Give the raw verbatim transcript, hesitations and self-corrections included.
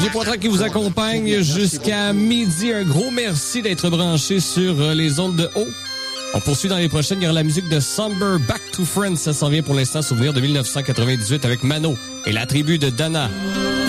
Poitras qui vous accompagne jusqu'à midi. Un gros merci d'être branché sur les ondes de haut. On poursuit dans les prochaines. Il y aura la musique de Somber, Back to Friends. Ça s'en vient pour l'instant. Souvenir de dix-neuf cent quatre-vingt-dix-huit avec Mano et la tribu de Dana.